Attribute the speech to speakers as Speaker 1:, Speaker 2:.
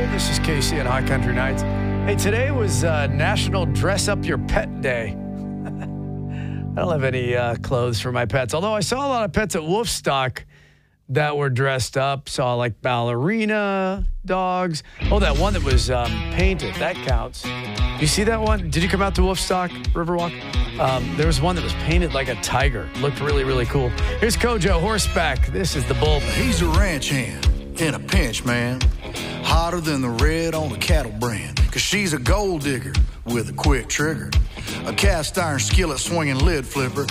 Speaker 1: This is Casey at Hot Country Nights. Hey, today was National Dress Up Your Pet Day. I don't have any clothes for my pets, although I saw a lot of pets at Wolfstock that were dressed up. Saw like ballerina dogs. Oh, that one that was painted. That counts. You see that one? Did you come out to Wolfstock, Riverwalk? There was one that was painted like a tiger. Looked really, really cool. Here's Kojo horseback. This is the bull.
Speaker 2: He's a ranch hand in a pinch, man. Hotter than the red on a cattle brand. Cause she's a gold digger with a quick trigger. A cast iron skillet swinging lid flipper.